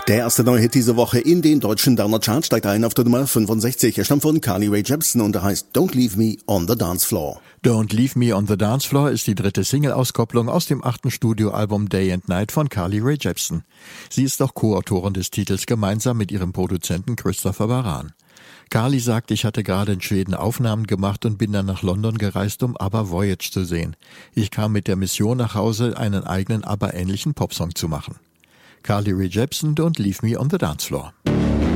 Der erste neue Hit diese Woche in den deutschen Downer Charts steigt ein auf der Nummer 65. Er stammt von Carly Rae Jepsen und er heißt Don't Leave Me on the Dance Floor. Don't Leave Me on the Dance Floor ist die dritte Single-Auskopplung aus dem 8. Studioalbum Day and Night von Carly Rae Jepsen. Sie ist auch Co-Autorin des Titels gemeinsam mit ihrem Produzenten Christopher Baran. Carly sagt, ich hatte gerade in Schweden Aufnahmen gemacht und bin dann nach London gereist, um ABBA Voyage zu sehen. Ich kam mit der Mission nach Hause, einen eigenen ABBA-ähnlichen Popsong zu machen. Carly Rae Jepsen, Don't Leave Me on the Dance Floor.